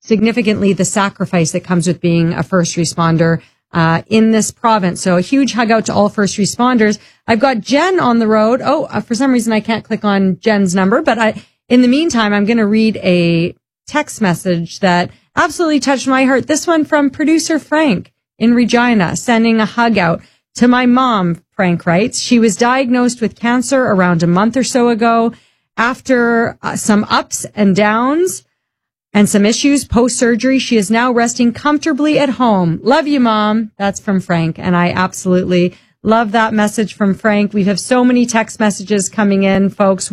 significantly the sacrifice that comes with being a first responder in this province. So a huge hug out to all first responders. I've got Jen on the road. For some reason I can't click on Jen's number, but in the meantime, I'm going to read a text message that absolutely touched my heart. This one from producer Frank in Regina, sending a hug out to my mom. Frank writes, she was diagnosed with cancer around a month or so ago. After some ups and downs and some issues post-surgery, she is now resting comfortably at home. Love you, Mom. That's from Frank. And I absolutely love that message from Frank. We have so many text messages coming in, folks.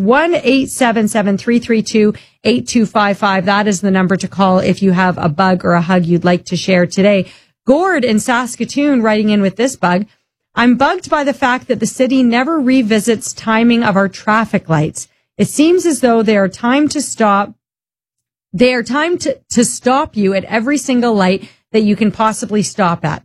1-877-332-8255. That is the number to call if you have a bug or a hug you'd like to share today. Gord in Saskatoon writing in with this bug. I'm bugged by the fact that the city never revisits timing of our traffic lights. It seems as though they are timed to stop you at every single light that you can possibly stop at.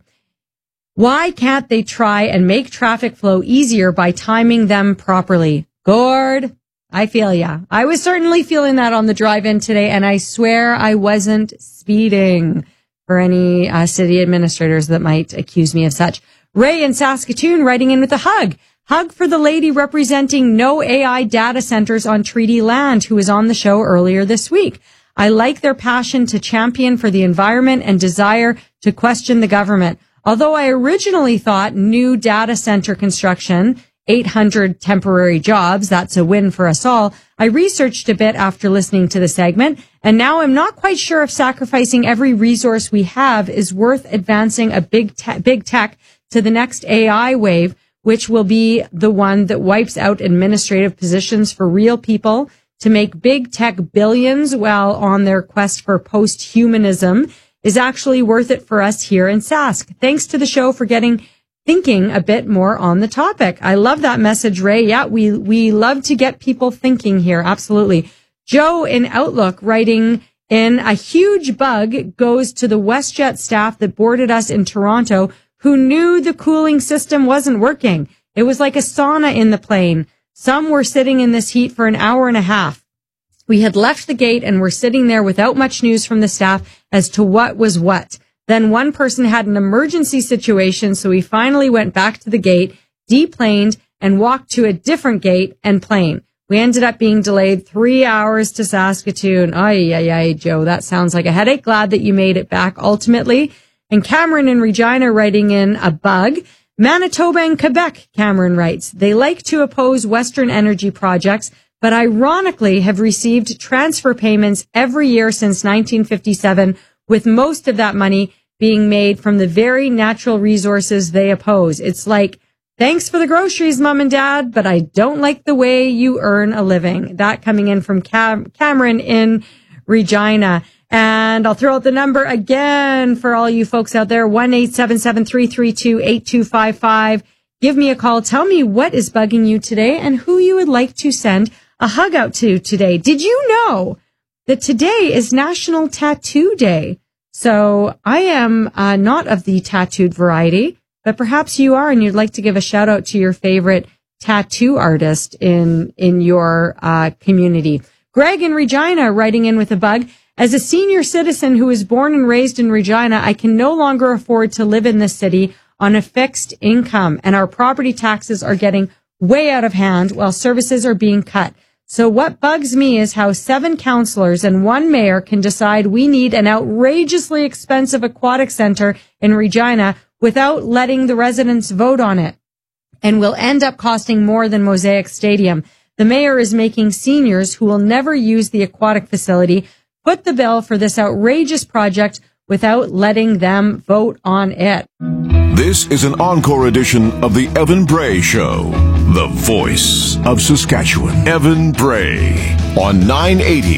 Why can't they try and make traffic flow easier by timing them properly? Gord, I feel ya. I was certainly feeling that on the drive-in today, and I swear I wasn't speeding, for any city administrators that might accuse me of such. Ray in Saskatoon writing in with a hug. Hug for the lady representing no AI data centers on treaty land who was on the show earlier this week. I like their passion to champion for the environment and desire to question the government. Although I originally thought new data center construction, 800 temporary jobs, that's a win for us all, I researched a bit after listening to the segment, and now I'm not quite sure if sacrificing every resource we have is worth advancing a big tech to the next AI wave, which will be the one that wipes out administrative positions for real people to make big tech billions while on their quest for post-humanism is actually worth it for us here in Sask. Thanks to the show for thinking a bit more on the topic. I love that message, Ray. Yeah, we love to get people thinking here. Absolutely. Joe in Outlook writing in, a huge bug goes to the WestJet staff that boarded us in Toronto who knew the cooling system wasn't working. It was like a sauna in the plane. Some were sitting in this heat for an hour and a half. We had left the gate and were sitting there without much news from the staff as to what was what. Then one person had an emergency situation, so we finally went back to the gate, deplaned, and walked to a different gate and plane. We ended up being delayed 3 hours to Saskatoon. Ay, Joe, that sounds like a headache. Glad that you made it back ultimately. And Cameron in Regina writing in a bug. Manitoba and Quebec, Cameron writes, they like to oppose Western energy projects, but ironically have received transfer payments every year since 1957, with most of that money being made from the very natural resources they oppose. It's like, thanks for the groceries, Mom and Dad, but I don't like the way you earn a living. That coming in from Cameron in Regina. And I'll throw out the number again for all you folks out there, 1-877-332-8255. Give me a call. Tell me what is bugging you today and who you would like to send a hug out to today. Did you know that today is National Tattoo Day? So I am not of the tattooed variety, but perhaps you are and you'd like to give a shout out to your favorite tattoo artist in your community. Greg in Regina writing in with a bug. As a senior citizen who was born and raised in Regina, I can no longer afford to live in this city on a fixed income, and our property taxes are getting way out of hand while services are being cut. So what bugs me is how 7 councillors and 1 mayor can decide we need an outrageously expensive aquatic center in Regina without letting the residents vote on it, and will end up costing more than Mosaic Stadium. The mayor is making seniors who will never use the aquatic facility foot the bill for this outrageous project without letting them vote on it. This is an encore edition of the Evan Bray Show, the voice of Saskatchewan. Evan Bray on 980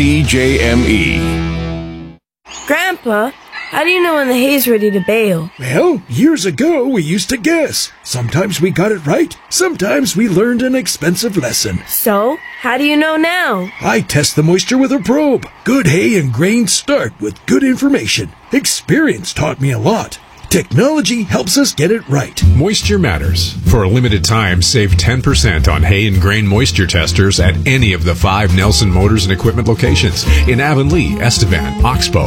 CJME. Grandpa, how do you know when the hay's ready to bale? Well, years ago we used to guess. Sometimes we got it right, sometimes we learned an expensive lesson. So, how do you know now? I test the moisture with a probe. Good hay and grain start with good information. Experience taught me a lot. Technology helps us get it right. Moisture matters. For a limited time, save 10% on hay and grain moisture testers at any of the 5 Nelson Motors and Equipment locations in Avonlea, Estevan, Oxbow,